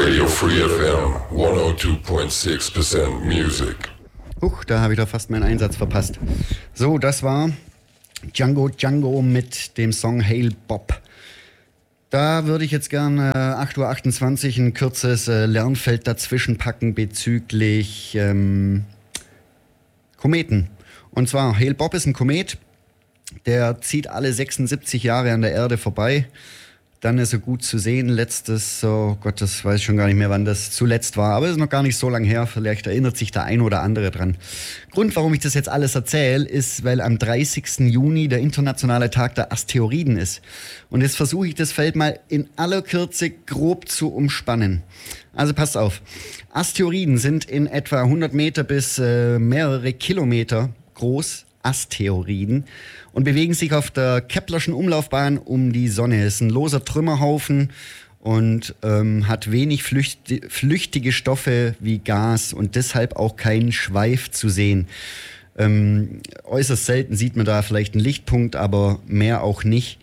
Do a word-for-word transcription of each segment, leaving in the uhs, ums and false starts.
Radio Free F M, hundertzwei Komma sechs Prozent Music. Huch, da habe ich doch fast meinen Einsatz verpasst. So, das war Django Django mit dem Song Hail Bob. Da würde ich jetzt gerne äh, acht Uhr achtundzwanzig ein kurzes äh, Lernfeld dazwischen packen bezüglich ähm, Kometen. Und zwar, Hail Bob ist ein Komet, der zieht alle sechsundsiebzig Jahre an der Erde vorbei. Dann ist er gut zu sehen. Letztes, oh Gott, das weiß ich schon gar nicht mehr, wann das zuletzt war. Aber es ist noch gar nicht so lange her. Vielleicht erinnert sich der ein oder andere dran. Grund, warum ich das jetzt alles erzähle, ist, weil am dreißigsten Juni der internationale Tag der Asteroiden ist. Und jetzt versuche ich das Feld mal in aller Kürze grob zu umspannen. Also passt auf. Asteroiden sind in etwa hundert Meter bis äh, mehrere Kilometer groß. Asteroiden und bewegen sich auf der Keplerschen Umlaufbahn um die Sonne. Es ist ein loser Trümmerhaufen und ähm, hat wenig flüchti- flüchtige Stoffe wie Gas und deshalb auch keinen Schweif zu sehen. Ähm, äußerst selten sieht man da vielleicht einen Lichtpunkt, aber mehr auch nicht.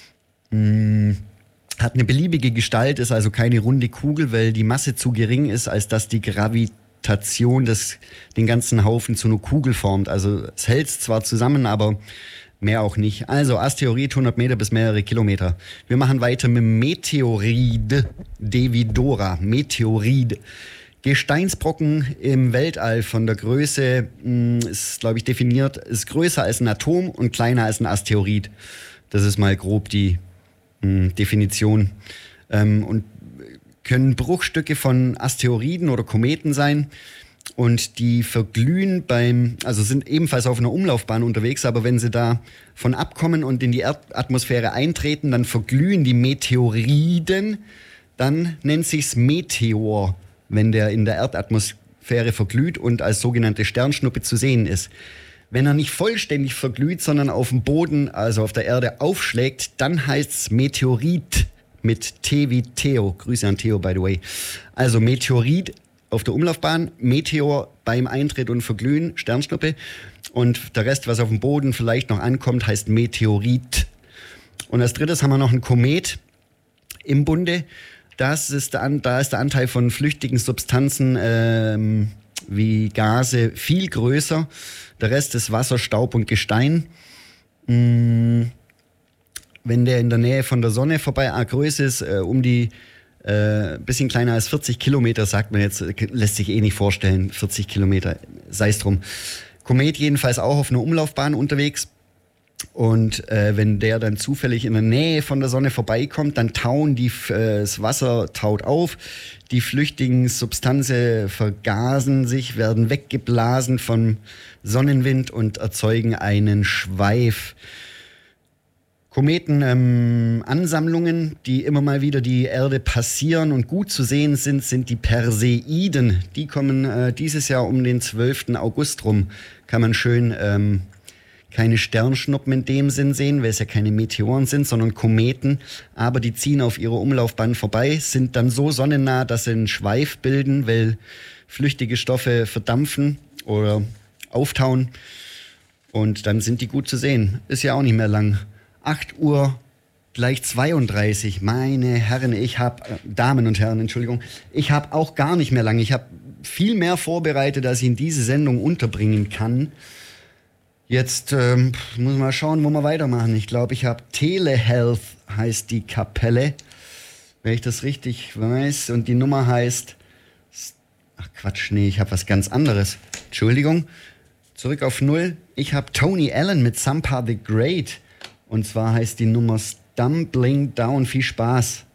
Hm. Hat eine beliebige Gestalt, ist also keine runde Kugel, weil die Masse zu gering ist, als dass die Gravitation Das, den ganzen Haufen zu einer Kugel formt. Also es hält zwar zusammen, aber mehr auch nicht. Also Asteroid hundert Meter bis mehrere Kilometer. Wir machen weiter mit Meteorid, Devidora, Meteorid. Gesteinsbrocken im Weltall von der Größe, mh, ist glaube ich definiert, ist größer als ein Atom und kleiner als ein Asteroid. Das ist mal grob die mh, Definition. Ähm, und können Bruchstücke von Asteroiden oder Kometen sein und die verglühen beim, also sind ebenfalls auf einer Umlaufbahn unterwegs, aber wenn sie da von abkommen und in die Erdatmosphäre eintreten, dann verglühen die Meteoriden, dann nennt sich's Meteor, wenn der in der Erdatmosphäre verglüht und als sogenannte Sternschnuppe zu sehen ist. Wenn er nicht vollständig verglüht, sondern auf dem Boden, also auf der Erde aufschlägt, dann heißt's Meteorit. Mit T wie Theo. Grüße an Theo, by the way. Also Meteorit auf der Umlaufbahn, Meteor beim Eintritt und Verglühen, Sternschnuppe. Und der Rest, was auf dem Boden vielleicht noch ankommt, heißt Meteorit. Und als drittes haben wir noch einen Komet im Bunde. Das ist der, da ist der Anteil von flüchtigen Substanzen ähm, wie Gase viel größer. Der Rest ist Wasser, Staub und Gestein. Mmh. Wenn der in der Nähe von der Sonne vorbei, ah, Größe ist äh, um die, äh, bisschen kleiner als vierzig Kilometer, sagt man jetzt, lässt sich eh nicht vorstellen, vierzig Kilometer, sei es drum. Komet jedenfalls auch auf einer Umlaufbahn unterwegs und äh, wenn der dann zufällig in der Nähe von der Sonne vorbeikommt, dann tauen die, äh, das Wasser taut auf, die flüchtigen Substanzen vergasen sich, werden weggeblasen vom Sonnenwind und erzeugen einen Schweif. Kometenansammlungen, ähm, die immer mal wieder die Erde passieren und gut zu sehen sind, sind die Perseiden. Die kommen äh, dieses Jahr um den zwölften August rum. Kann man schön ähm, keine Sternschnuppen in dem Sinn sehen, weil es ja keine Meteoren sind, sondern Kometen. Aber die ziehen auf ihrer Umlaufbahn vorbei, sind dann so sonnennah, dass sie einen Schweif bilden, weil flüchtige Stoffe verdampfen oder auftauen. Und dann sind die gut zu sehen. Ist ja auch nicht mehr lang. acht Uhr gleich zweiunddreißig. Meine Herren, ich habe, äh, Damen und Herren, Entschuldigung, ich habe auch gar nicht mehr lange. Ich habe viel mehr vorbereitet, als ich in diese Sendung unterbringen kann. Jetzt ähm, muss man mal schauen, wo wir weitermachen. Ich glaube, ich habe Telehealth, heißt die Kapelle, wenn ich das richtig weiß. Und die Nummer heißt, ach Quatsch, nee, ich habe was ganz anderes. Entschuldigung, zurück auf Null. Ich habe Tony Allen mit Sampa the Great. Und zwar heißt die Nummer Stumbling Down. Viel Spaß.